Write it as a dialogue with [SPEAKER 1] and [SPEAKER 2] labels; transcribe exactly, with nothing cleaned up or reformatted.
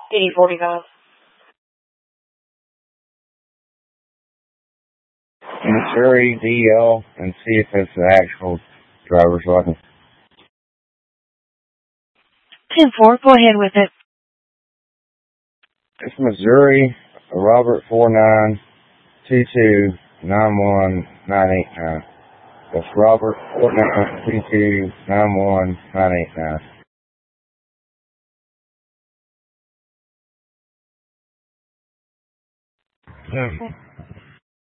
[SPEAKER 1] eighty forty-five.
[SPEAKER 2] Missouri D L and see if it's the actual driver's license.
[SPEAKER 1] ten four, go ahead with it.
[SPEAKER 2] It's Missouri, Robert four nine two two nine one nine eight nine. That's Robert four nine two two nine one nine eight nine.